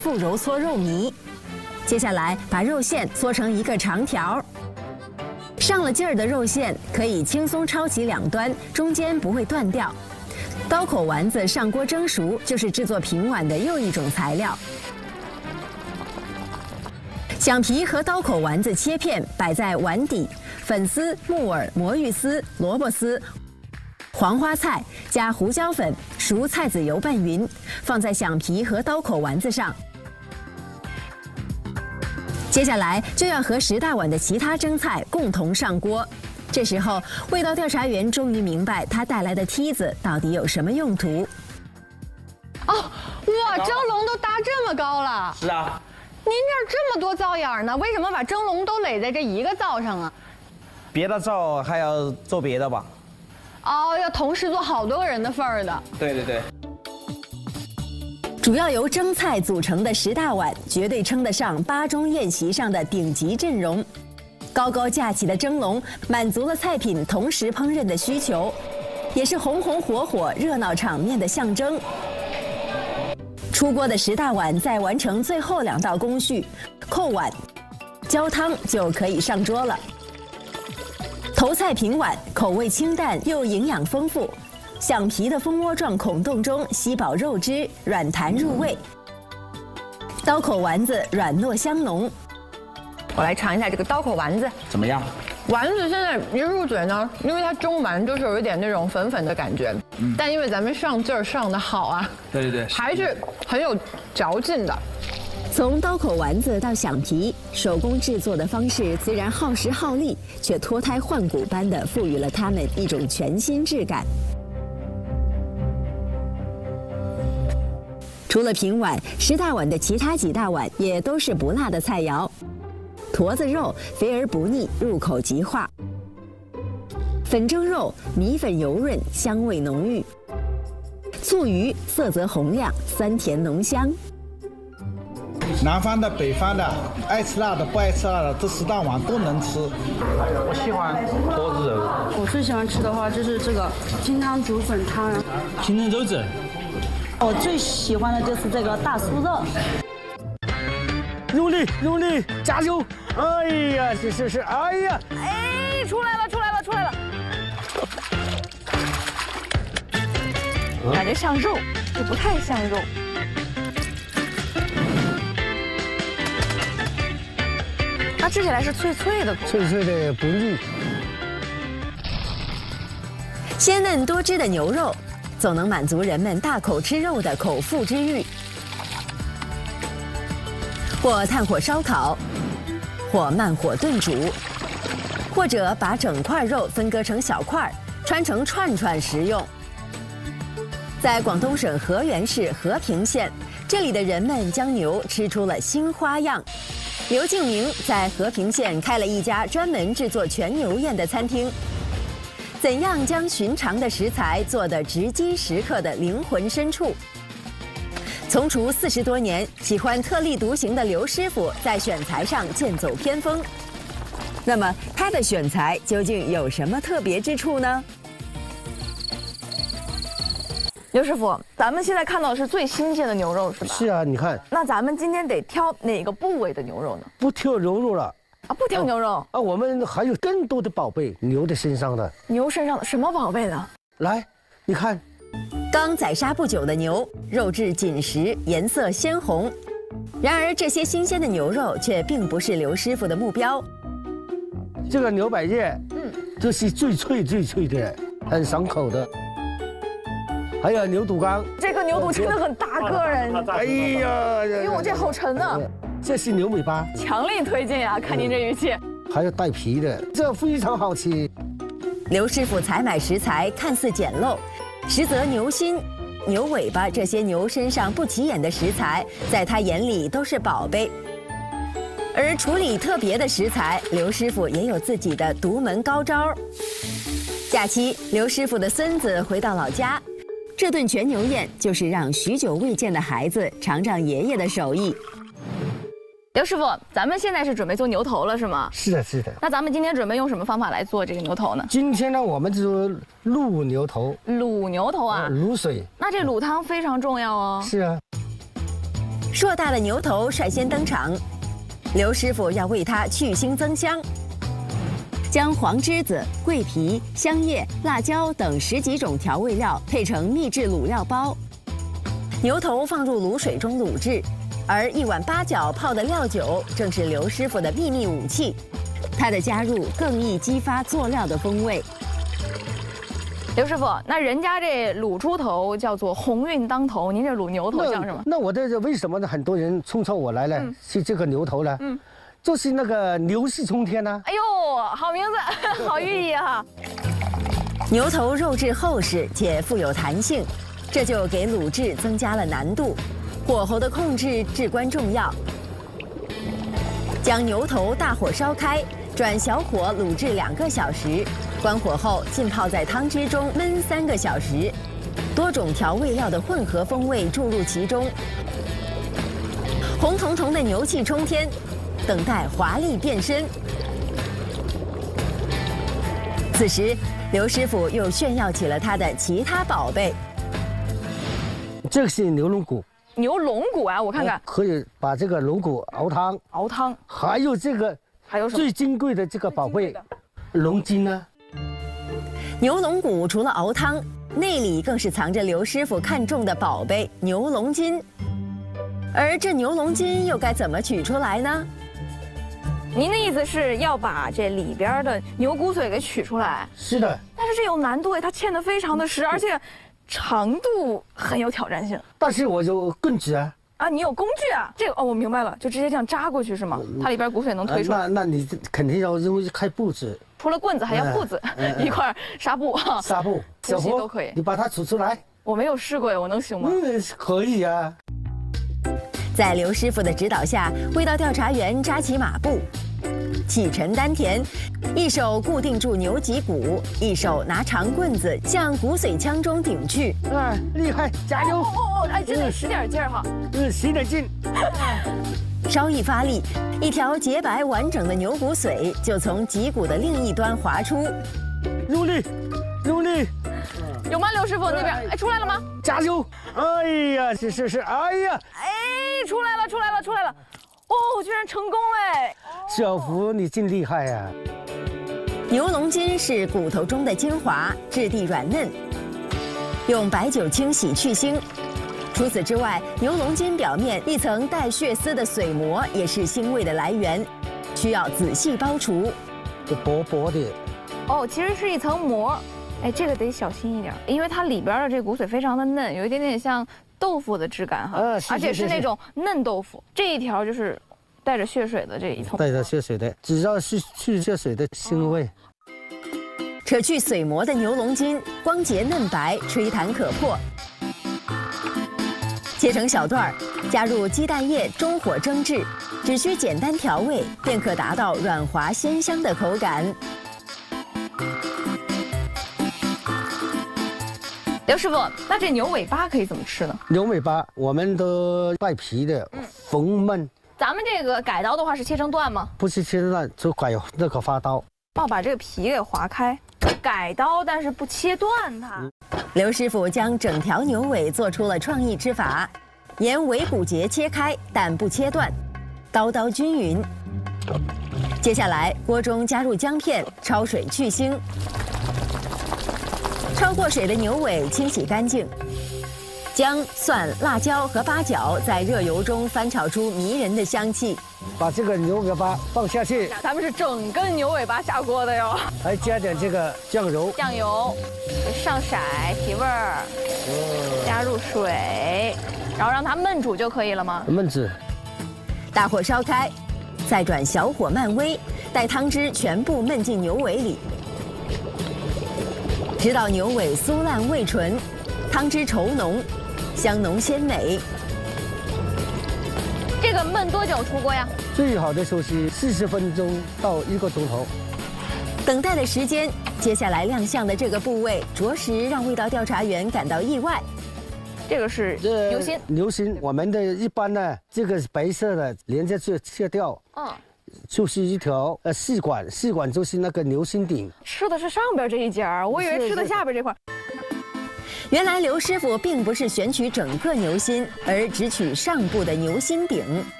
复揉搓肉糜。接下来把肉馅搓成一个长条。上了劲儿的肉馅可以轻松抄起两端，中间不会断掉。刀口丸子上锅蒸熟，就是制作平碗的又一种材料。响皮和刀口丸子切片摆在碗底，粉丝、木耳、魔芋丝、萝卜丝、黄花菜加胡椒粉、熟菜籽油拌匀，放在响皮和刀口丸子上。接下来就要和10大碗的其他蒸菜共同上锅。这时候，味道调查员终于明白他带来的梯子到底有什么用途。 哦，哇，蒸笼都搭这么高了。 是啊。 您这么多灶眼呢？为什么把蒸笼都垒在这一个灶上啊？ 别的灶还要做别的吧？ 哦，要同时做好多个人的份儿的。 对对对。 主要由蒸菜组成的10大碗，绝对称得上8中宴席上的顶级阵容。高高架起的蒸笼，满足了菜品同时烹饪的需求，也是红红火火、热闹场面的象征。出锅的10大碗再完成最后2道工序，扣碗、浇汤就可以上桌了。头菜平碗，口味清淡又营养丰富。响皮的蜂窝状孔洞中吸饱肉汁，软弹入味。刀口丸子软糯香浓。 我来尝一下这个刀口丸子， 怎么样？ 丸子现在一入嘴呢，因为它蒸完就是有一点那种粉粉的感觉，但因为咱们上劲儿上的好啊， 对对对， 还是很有嚼劲的。 从刀口丸子到响皮，手工制作的方式虽然耗时耗力，却脱胎换骨般地赋予了它们一种全新质感。除了平碗，10大碗的其他几大碗也都是不辣的菜肴。坨子肉肥而不腻，入口即化。粉蒸肉米粉油润，香味浓郁。醋鱼色泽红亮，酸甜浓香。 南方的、北方的，爱吃辣的、不爱吃辣的，这10大碗都能吃。 我喜欢坨子肉。 我最喜欢吃的话就是这个清汤煮粉汤。 清蒸肉子。 我最喜欢的就是这个大酥肉。 用力用力，加油！哎呀，是，哎呀， 哎，出来了！感觉像肉，又不太像肉。它吃起来是脆脆的， 脆脆的不腻。 鲜嫩多汁的牛肉，总能满足人们大口吃肉的口腹之欲。或炭火烧烤，或慢火炖煮，或者把整块肉分割成小块，穿成串串食用。在广东省河源市和平县，这里的人们将牛吃出了新花样。刘敬明在和平县开了一家专门制作全牛宴的餐厅。怎样将寻常的食材做得直击食客的灵魂深处？从厨40多年，喜欢特立独行的刘师傅在选材上剑走偏锋。那么他的选材究竟有什么特别之处呢？ 刘师傅，咱们现在看到的是最新鲜的牛肉是吧？ 是啊，你看。 那咱们今天得挑哪个部位的牛肉呢？ 不挑牛肉了。 啊，不挑牛肉啊，我们还有更多的宝贝，牛的身上的。 牛身上的什么宝贝呢？ 来，你看。 刚宰杀不久的牛，肉质紧实，颜色鲜红。然而，这些新鲜的牛肉却并不是刘师傅的目标。 这个牛百叶，这是最脆的，很爽口的。还有牛肚肝， 这个牛肚真的很大个人。 哎呀， 哟，这好沉啊！ 这是牛尾巴， 强力推荐啊！看您这语气。 还有带皮的，这非常好吃。 刘师傅采买食材看似简陋。实则牛心、牛尾巴这些牛身上不起眼的食材，在他眼里都是宝贝。而处理特别的食材，刘师傅也有自己的独门高招。假期，刘师傅的孙子回到老家，这顿全牛宴就是让许久未见的孩子尝尝爷爷的手艺。 刘师傅，咱们现在是准备做牛头了是吗？ 是的，是的。 那咱们今天准备用什么方法来做这个牛头呢？ 今天呢，我们就卤牛头。 卤牛头啊？ 卤水。 那这卤汤非常重要哦。 是啊。 硕大的牛头率先登场，刘师傅要为它去腥增香，将黄栀子、桂皮、香叶、辣椒等10几种调味料配成秘制卤料包，牛头放入卤水中卤制，而1碗八角泡的料酒正是刘师傅的秘密武器，它的加入更易激发佐料的风味。 刘师傅，那人家这卤猪头叫做鸿运当头，您这卤牛头叫什么？ 那我这为什么呢？很多人冲着我来了，是这个牛头呢？就是那个牛气冲天呢。 哎呦，好名字，好寓意哈。 牛头肉质厚实且富有弹性，这就给卤制增加了难度，火候的控制至关重要。将牛头大火烧开，转小火卤制2个小时。关火后，浸泡在汤汁中焖3个小时，多种调味料的混合风味注入其中，红彤彤的牛气冲天，等待华丽变身。此时，刘师傅又炫耀起了他的其他宝贝。 这个是牛龙骨。 牛龙骨啊，我看看， 可以把这个龙骨熬汤。 熬汤。 还有这个， 还有什么最金贵的这个宝贝，龙筋呢？ 牛龙骨除了熬汤，内里更是藏着刘师傅看中的宝贝牛龙筋。而这牛龙筋又该怎么取出来呢？ 您的意思是要把这里边的牛骨髓给取出来？ 是的。 但是这有难度哎，它嵌得非常的实，而且长度很有挑战性。 但是我有棍子啊。 啊，你有工具啊？这个哦，我明白了，就直接这样扎过去是吗？它里边骨髓能推出来。 那你肯定要用开布子。 除了棍子还要布子，一块纱布。 纱布， 小胡都可以。 你把它取出来。 我没有试过，我能行吗？ 可以啊。 在刘师傅的指导下，味道调查员扎起马步，气沉丹田，一手固定住牛脊骨，一手拿长棍子向骨髓腔中顶去。 厉害，加油！ 哎，真得使点劲儿哈。 使点劲。 稍一发力，一条洁白完整的牛骨髓就从脊骨的另一端滑出。 用力，用力！ 有吗，刘师傅那边？哎，出来了吗？ 加油！哎呀，是，哎呀！ 哎，出来了！哦，居然成功哎！ 小福，你真厉害呀！ 牛龙筋是骨头中的精华，质地软嫩，用白酒清洗去腥。除此之外，牛龙筋表面一层带血丝的髓膜也是腥味的来源，需要仔细剥除。 这薄薄的。 哦，其实是一层膜。哎，这个得小心一点，因为它里边的这骨髓非常的嫩，有一点点像豆腐的质感哈，而且是那种嫩豆腐。这一条就是带着血水的这一层， 带着血水的，只要是去血水的腥味。 扯去髓膜的牛龙筋，光洁嫩白，吹弹可破。切成小段儿，加入鸡蛋液，中火蒸制，只需简单调味，便可达到软滑鲜香的口感。 刘师傅，那这牛尾巴可以怎么吃呢？ 牛尾巴我们都带皮的，缝焖。 咱们这个改刀的话是切成段吗？ 不是切成段，就改那个花刀。 哦，把这个皮给划开，改刀，但是不切断它。 刘师傅将整条牛尾做出了创意之法，沿尾骨节切开，但不切断，刀刀均匀。接下来，锅中加入姜片，焯水去腥。焯过水的牛尾清洗干净，姜、蒜、辣椒和八角在热油中翻炒出迷人的香气。 把这个牛尾巴放下去， 咱们是整根牛尾巴下锅的哟。 还加点这个酱油， 上色提味儿，加入水，然后让它焖煮就可以了吗？ 焖煮。 大火烧开，再转小火慢煨，待汤汁全部焖进牛尾里。直到牛尾酥烂味醇，汤汁稠浓，香浓鲜美。 这个焖多久出锅呀？ 最好的时候是40分钟到1个钟头。 等待的时间，接下来亮相的这个部位，着实让味道调查员感到意外。 这个是牛心。 牛心，我们的一般呢，这个白色的连着切掉。就是一条细管，细管就是那个牛心顶。 吃的是上边这一节儿，我以为吃的下边这块。 原来刘师傅并不是选取整个牛心，而只取上部的牛心顶，